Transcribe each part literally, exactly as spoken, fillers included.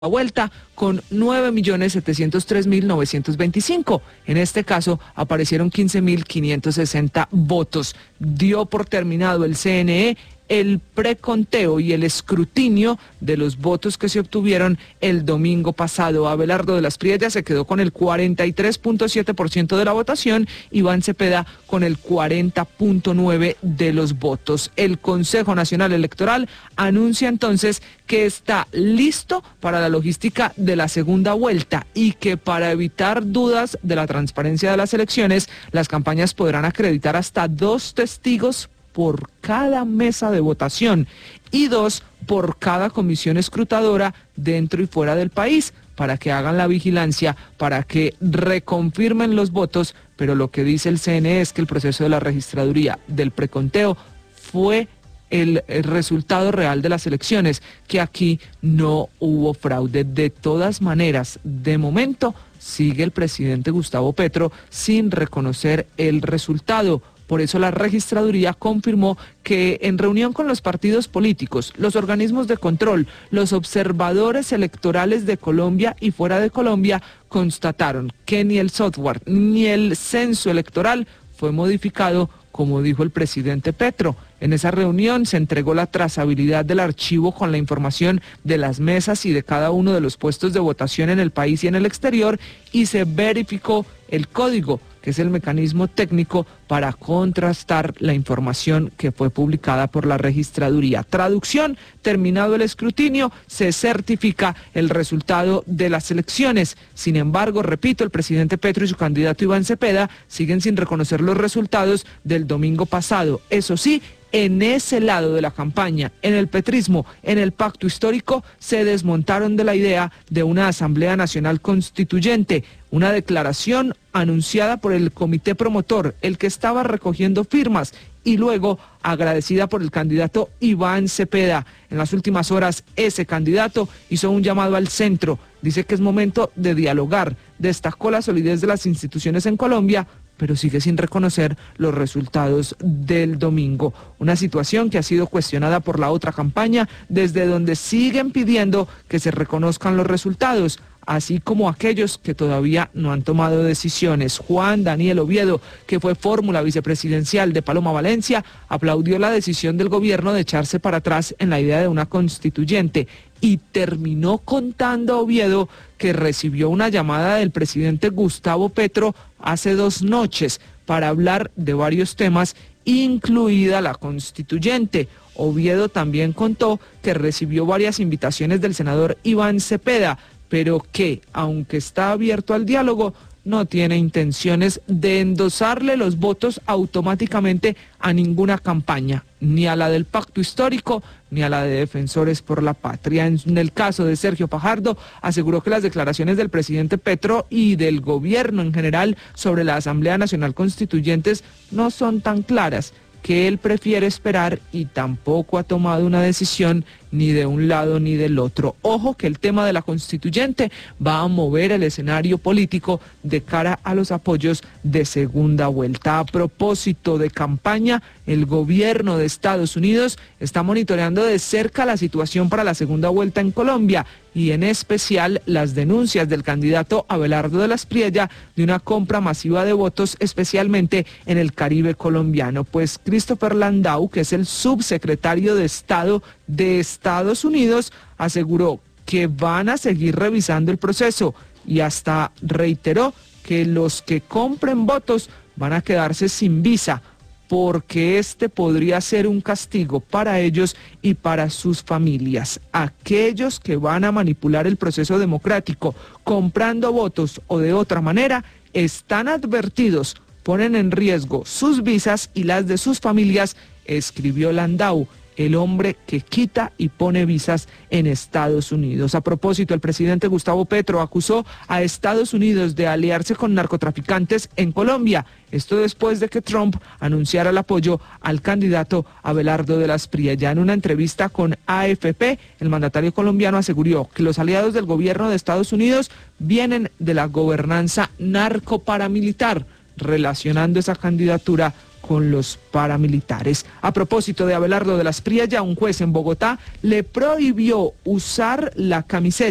vuelta con nueve millones setecientos tres mil novecientos veinticinco. En este caso aparecieron quince mil quinientos sesenta votos. Dio por terminado el C N E el preconteo y el escrutinio de los votos que se obtuvieron el domingo pasado. Abelardo de las Priellas se quedó con el cuarenta y tres punto siete por ciento de la votación, Iván Cepeda con el cuarenta punto nueve por ciento de los votos. El Consejo Nacional Electoral anuncia entonces que está listo para la logística de la segunda vuelta y que para evitar dudas de la transparencia de las elecciones, las campañas podrán acreditar hasta dos testigos por cada mesa de votación y dos por cada comisión escrutadora dentro y fuera del país, para que hagan la vigilancia, para que reconfirmen los votos, pero lo que dice el C N E es que el proceso de la registraduría del preconteo fue el, el resultado real de las elecciones, que aquí no hubo fraude. De todas maneras, de momento sigue el presidente Gustavo Petro sin reconocer el resultado. Por eso la registraduría confirmó que en reunión con los partidos políticos, los organismos de control, los observadores electorales de Colombia y fuera de Colombia, constataron que ni el software ni el censo electoral fue modificado, como dijo el presidente Petro. En esa reunión se entregó la trazabilidad del archivo con la información de las mesas y de cada uno de los puestos de votación en el país y en el exterior, y se verificó el código, que es el mecanismo técnico para contrastar la información que fue publicada por la registraduría. Traducción: terminado el escrutinio, se certifica el resultado de las elecciones. Sin embargo, repito, el presidente Petro y su candidato Iván Cepeda siguen sin reconocer los resultados del domingo pasado. Eso sí, en ese lado de la campaña, en el petrismo, en el pacto histórico, se desmontaron de la idea de una Asamblea Nacional Constituyente, una declaración anunciada por el comité promotor, el que estaba recogiendo firmas, y luego agradecida por el candidato Iván Cepeda. En las últimas horas, ese candidato hizo un llamado al centro, dice que es momento de dialogar, destacó la solidez de las instituciones en Colombia, pero sigue sin reconocer los resultados del domingo. Una situación que ha sido cuestionada por la otra campaña, desde donde siguen pidiendo que se reconozcan los resultados, así como aquellos que todavía no han tomado decisiones. Juan Daniel Oviedo, que fue fórmula vicepresidencial de Paloma Valencia, aplaudió la decisión del gobierno de echarse para atrás en la idea de una constituyente, y terminó contando Oviedo que recibió una llamada del presidente Gustavo Petro hace dos noches para hablar de varios temas, incluida la constituyente. Oviedo también contó que recibió varias invitaciones del senador Iván Cepeda, pero que, aunque está abierto al diálogo, no tiene intenciones de endosarle los votos automáticamente a ninguna campaña, ni a la del pacto histórico, ni a la de Defensores por la Patria. En el caso de Sergio Fajardo, aseguró que las declaraciones del presidente Petro y del gobierno en general sobre la Asamblea Nacional Constituyentes no son tan claras, que él prefiere esperar y tampoco ha tomado una decisión ni de un lado ni del otro. Ojo que el tema de la constituyente va a mover el escenario político de cara a los apoyos de segunda vuelta. A propósito de campaña, el gobierno de Estados Unidos está monitoreando de cerca la situación para la segunda vuelta en Colombia, y en especial las denuncias del candidato Abelardo de las Priellas de una compra masiva de votos, especialmente en el Caribe colombiano. Pues Christopher Landau, que es el subsecretario de Estado de Estados Unidos, aseguró que van a seguir revisando el proceso, y hasta reiteró que los que compren votos van a quedarse sin visa, porque este podría ser un castigo para ellos y para sus familias. Aquellos que van a manipular el proceso democrático comprando votos o de otra manera están advertidos, ponen en riesgo sus visas y las de sus familias, escribió Landau, el hombre que quita y pone visas en Estados Unidos. A propósito, el presidente Gustavo Petro acusó a Estados Unidos de aliarse con narcotraficantes en Colombia. Esto después de que Trump anunciara el apoyo al candidato Abelardo de las Priellas. En una entrevista con A F P, el mandatario colombiano aseguró que los aliados del gobierno de Estados Unidos vienen de la gobernanza narcoparamilitar, relacionando esa candidatura con los paramilitares. A propósito de Abelardo de las Priellas, un juez en Bogotá le prohibió usar la camiseta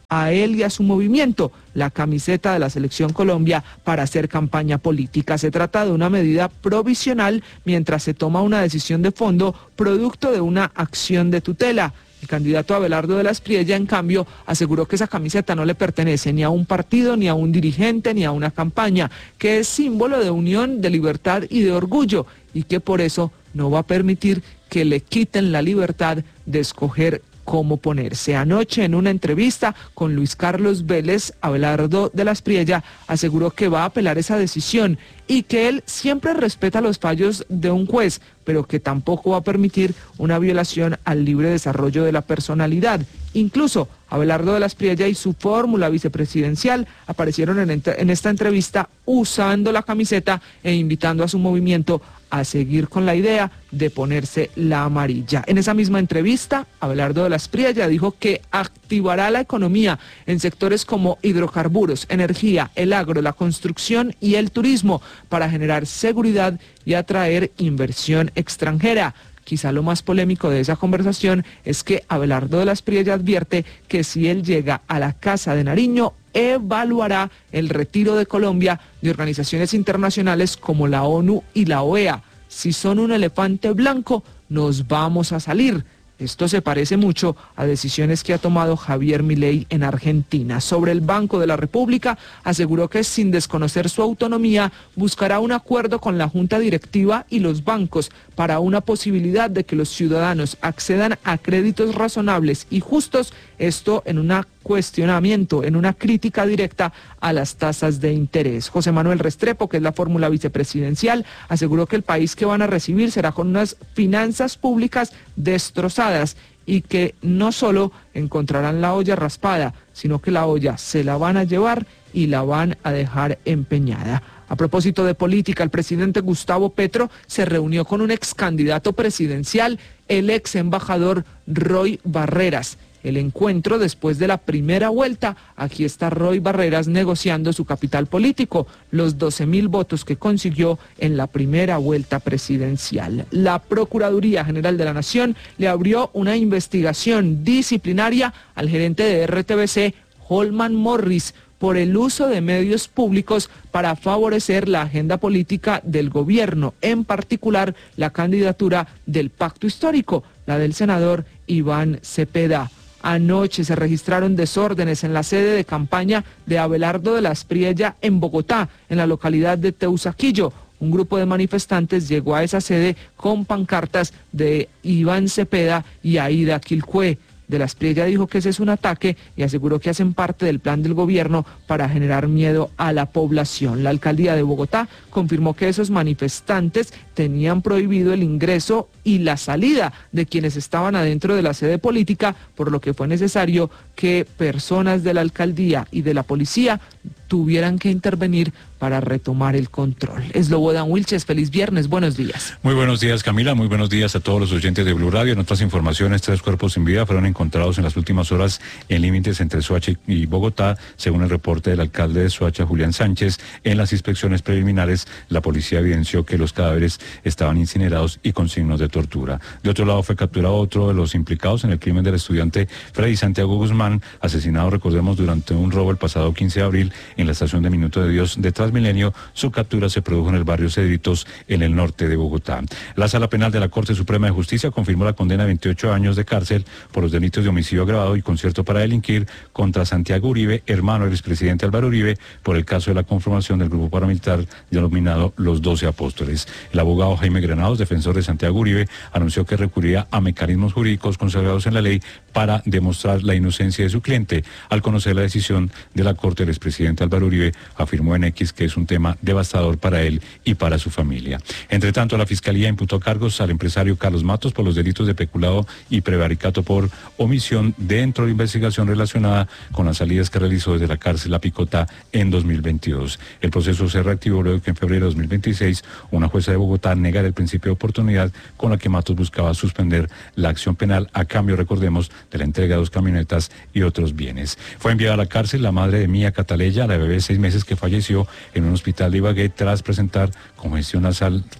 a él y a su movimiento la camiseta de la Selección Colombia para hacer campaña política. Se trata de una medida provisional mientras se toma una decisión de fondo producto de una acción de tutela. El candidato Abelardo de la Espriella, en cambio, aseguró que esa camiseta no le pertenece ni a un partido, ni a un dirigente, ni a una campaña, que es símbolo de unión, de libertad y de orgullo, y que por eso no va a permitir que le quiten la libertad de escoger cómo ponerse. Anoche, en una entrevista con Luis Carlos Vélez, Abelardo de la Espriella aseguró que va a apelar esa decisión y que él siempre respeta los fallos de un juez, pero que tampoco va a permitir una violación al libre desarrollo de la personalidad. Incluso Abelardo de la Espriella y su fórmula vicepresidencial aparecieron en, en esta entrevista usando la camiseta e invitando a su movimiento a seguir con la idea de ponerse la amarilla. En esa misma entrevista, Abelardo de la Espriella dijo que activará la economía en sectores como hidrocarburos, energía, el agro, la construcción y el turismo para generar seguridad y atraer inversión extranjera. Quizá lo más polémico de esa conversación es que Abelardo de la Espriella advierte que si él llega a la Casa de Nariño, evaluará el retiro de Colombia de organizaciones internacionales como la ONU y la O E A. Si son un elefante blanco, nos vamos a salir. Esto se parece mucho a decisiones que ha tomado Javier Milei en Argentina. Sobre el Banco de la República, aseguró que sin desconocer su autonomía, buscará un acuerdo con la Junta Directiva y los bancos para una posibilidad de que los ciudadanos accedan a créditos razonables y justos, esto en un cuestionamiento, en una crítica directa a las tasas de interés. José Manuel Restrepo, que es la fórmula vicepresidencial, aseguró que el país que van a recibir será con unas finanzas públicas destrozadas y que no solo encontrarán la olla raspada, sino que la olla se la van a llevar y la van a dejar empeñada. A propósito de política, el presidente Gustavo Petro se reunió con un ex candidato presidencial, el ex embajador Roy Barreras. El encuentro después de la primera vuelta, aquí está Roy Barreras negociando su capital político, los doce mil votos que consiguió en la primera vuelta presidencial. La Procuraduría General de la Nación le abrió una investigación disciplinaria al gerente de R T V C, Holman Morris, por el uso de medios públicos para favorecer la agenda política del gobierno, en particular la candidatura del Pacto Histórico, la del senador Iván Cepeda. Anoche se registraron desórdenes en la sede de campaña de Abelardo de la Espriella en Bogotá, en la localidad de Teusaquillo. Un grupo de manifestantes llegó a esa sede con pancartas de Iván Cepeda y Aida Quilcue. De la Espriella dijo que ese es un ataque y aseguró que hacen parte del plan del gobierno para generar miedo a la población. La alcaldía de Bogotá confirmó que esos manifestantes tenían prohibido el ingreso y la salida de quienes estaban adentro de la sede política, por lo que fue necesario que personas de la alcaldía y de la policía tuvieran que intervenir para retomar el control. Slobodan Wilches, feliz viernes, buenos días. Muy buenos días, Camila, muy buenos días a todos los oyentes de Blue Radio. En otras informaciones, tres cuerpos sin vida fueron encontrados en las últimas horas en límites entre Soacha y Bogotá, según el reporte del alcalde de Soacha, Julián Sánchez. En las inspecciones preliminares, la policía evidenció que los cadáveres estaban incinerados y con signos de tortura. De otro lado, fue capturado otro de los implicados en el crimen del estudiante Freddy Santiago Guzmán, asesinado, recordemos, durante un robo el pasado quince de abril en la estación de Minuto de Dios de Transmilenio. Su captura se produjo en el barrio Cedritos, en el norte de Bogotá. La Sala Penal de la Corte Suprema de Justicia confirmó la condena de veintiocho años de cárcel por los delitos de homicidio agravado y concierto para delinquir contra Santiago Uribe, hermano del expresidente Álvaro Uribe, por el caso de la conformación del grupo paramilitar denominado Los Doce Apóstoles. El abogado Jaime Granados, defensor de Santiago Uribe, anunció que recurría a mecanismos jurídicos consagrados en la ley para demostrar la inocencia de su cliente. Al conocer la decisión de la Corte, el expresidente Álvaro Uribe afirmó en X que es un tema devastador para él y para su familia. Entre tanto, la Fiscalía imputó cargos al empresario Carlos Matos por los delitos de peculado y prevaricato por omisión dentro de investigación relacionada con las salidas que realizó desde la cárcel La Picota en dos mil veintidós. El proceso se reactivó luego que en febrero de dos mil veintiséis una jueza de Bogotá negara el principio de oportunidad con la que Matos buscaba suspender la acción penal a cambio, recordemos, de la entrega de dos camionetas y otros bienes. Fue enviada a la cárcel la madre de Mía Cataleya, la bebé de seis meses que falleció en un hospital de Ibagué tras presentar congestión nasal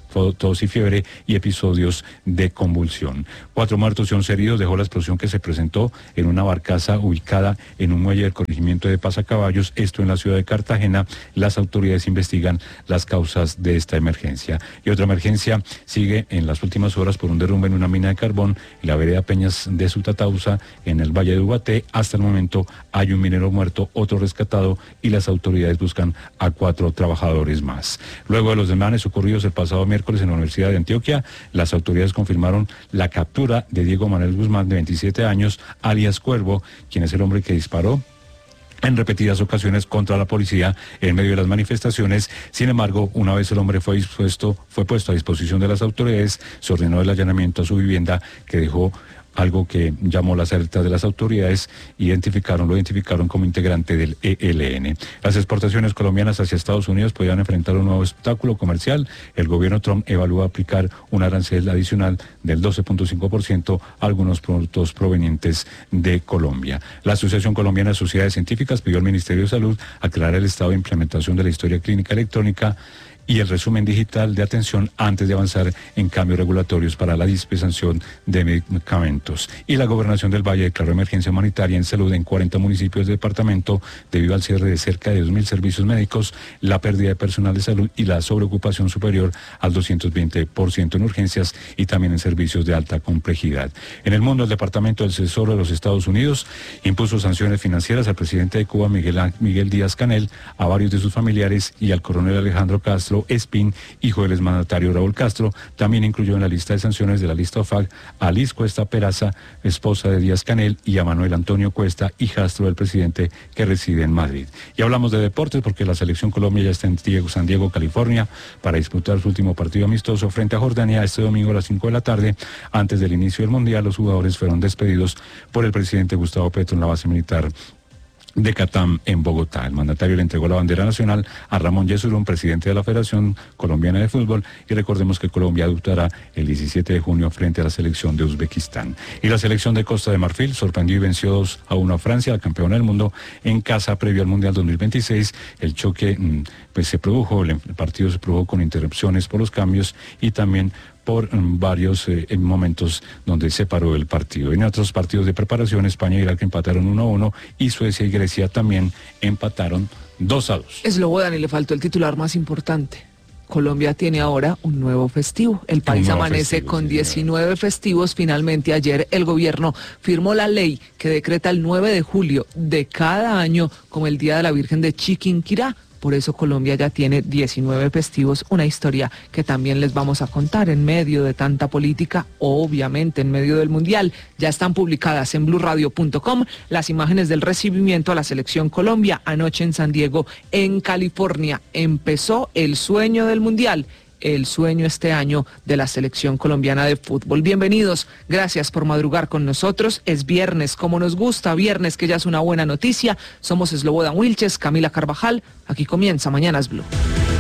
tos y fiebre y episodios de convulsión. Cuatro muertos y once heridos dejó la explosión que se presentó en una barcaza ubicada en un muelle del corregimiento de Pasacaballos, esto en la ciudad de Cartagena. Las autoridades investigan las causas de esta emergencia. Y otra emergencia sigue en las últimas horas por un derrumbe en una mina de carbón en la vereda Peñas de Sutatausa, en el Valle de Ubaté. Hasta el momento hay un minero muerto, otro rescatado, y las autoridades buscan a cuatro trabajadores más. Luego de los desmanes ocurridos el pasado miércoles en la Universidad de Antioquia, las autoridades confirmaron la captura de Diego Manuel Guzmán, de veintisiete años, alias Cuervo, quien es el hombre que disparó en repetidas ocasiones contra la policía en medio de las manifestaciones. Sin embargo, una vez el hombre fue dispuesto, fue puesto a disposición de las autoridades, se ordenó el allanamiento a su vivienda, que dejó algo que llamó las alertas de las autoridades. Identificaron, lo identificaron como integrante del E L N. Las exportaciones colombianas hacia Estados Unidos podrían enfrentar un nuevo obstáculo comercial. El gobierno Trump evalúa aplicar un arancel adicional del doce punto cinco por ciento a algunos productos provenientes de Colombia. La Asociación Colombiana de Sociedades Científicas pidió al Ministerio de Salud aclarar el estado de implementación de la historia clínica electrónica y el resumen digital de atención antes de avanzar en cambios regulatorios para la dispensación de medicamentos. Y la Gobernación del Valle declaró emergencia humanitaria en salud en cuarenta municipios del departamento debido al cierre de cerca de dos mil servicios médicos, la pérdida de personal de salud y la sobreocupación superior al doscientos veinte por ciento en urgencias y también en servicios de alta complejidad. En el mundo, el Departamento del Tesoro de los Estados Unidos impuso sanciones financieras al presidente de Cuba, Miguel, Miguel Díaz-Canel, a varios de sus familiares y al coronel Alejandro Castro Espín, hijo del exmandatario Raúl Castro. También incluyó en la lista de sanciones de la lista O F A C a Liz Cuesta Peraza, esposa de Díaz-Canel, y a Manuel Antonio Cuesta, hijastro del presidente, que reside en Madrid. Y hablamos de deportes porque la selección Colombia ya está en Diego, San Diego, California, para disputar su último partido amistoso frente a Jordania este domingo a las cinco de la tarde. Antes del inicio del Mundial, los jugadores fueron despedidos por el presidente Gustavo Petro en la base militar de Catam en Bogotá. El mandatario le entregó la bandera nacional a Ramón Yesurún, presidente de la Federación Colombiana de Fútbol, y recordemos que Colombia debutará el diecisiete de junio frente a la selección de Uzbekistán. Y la selección de Costa de Marfil sorprendió y venció dos a uno a Francia, la campeona del mundo, en casa previo al Mundial dos mil veintiséis. El choque pues se produjo, el partido se produjo con interrupciones por los cambios y también por um, varios eh, momentos donde se paró el partido. En otros partidos de preparación, España e Irak empataron uno a uno y Suecia y Grecia también empataron dos a dos. Slobodan, y le faltó el titular más importante. Colombia tiene ahora un nuevo festivo. El país amanece festivo, con sí, diecinueve festivos. Finalmente ayer el gobierno firmó la ley que decreta el nueve de julio de cada año como el Día de la Virgen de Chiquinquirá. Por eso Colombia ya tiene diecinueve festivos, una historia que también les vamos a contar en medio de tanta política, obviamente en medio del Mundial. Ya están publicadas en blue radio punto com las imágenes del recibimiento a la selección Colombia anoche en San Diego, en California. Empezó el sueño del Mundial, el sueño este año de la selección colombiana de fútbol. Bienvenidos, gracias por madrugar con nosotros. Es viernes, como nos gusta, viernes que ya es una buena noticia. Somos Slobodan Wilches, Camila Carvajal. Aquí comienza Mañanas Blue.